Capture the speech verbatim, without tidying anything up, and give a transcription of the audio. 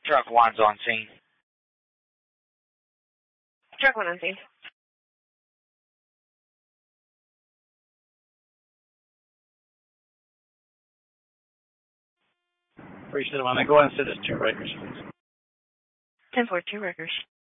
Truck one's on scene. Truck one on scene. Three seven one. Go ahead and sit as two breakers. Ten four two breakers.